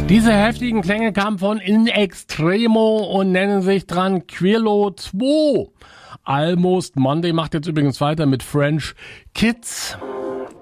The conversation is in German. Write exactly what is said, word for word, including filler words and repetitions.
Diese heftigen Klänge kamen von In Extremo und nennen sich Tranquillo zwei. Almost Monday macht jetzt übrigens weiter mit French Kids.